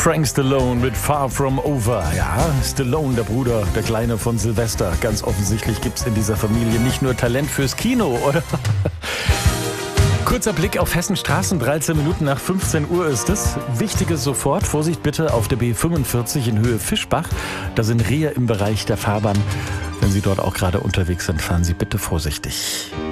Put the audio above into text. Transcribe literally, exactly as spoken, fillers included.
Frank Stallone mit Far From Over. Ja, Stallone, der Bruder, der Kleine von Sylvester. Ganz offensichtlich gibt es in dieser Familie nicht nur Talent fürs Kino, oder? Kurzer Blick auf Hessen Straßen, dreizehn Minuten nach fünfzehn Uhr ist es. Wichtiges sofort, Vorsicht bitte auf der B fünfundvierzig in Höhe Fischbach. Da sind Rehe im Bereich der Fahrbahn. Wenn Sie dort auch gerade unterwegs sind, fahren Sie bitte vorsichtig.